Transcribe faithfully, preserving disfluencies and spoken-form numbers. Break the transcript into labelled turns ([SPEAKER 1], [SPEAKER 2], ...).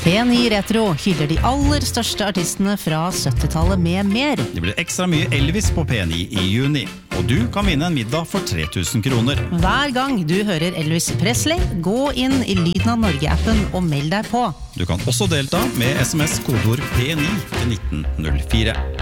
[SPEAKER 1] P ni Retro hyller de aller største artistene fra syttitallet med mer.
[SPEAKER 2] Det blir ekstra mye Elvis på P ni i juni, og du kan vinne en middag for tre tusen kroner.
[SPEAKER 1] Hver gang du hører Elvis Presley, gå inn i Lyden av Norge-appen og meld deg på.
[SPEAKER 2] Du kan også delta med S M S-kodord P ni til nitten null fire.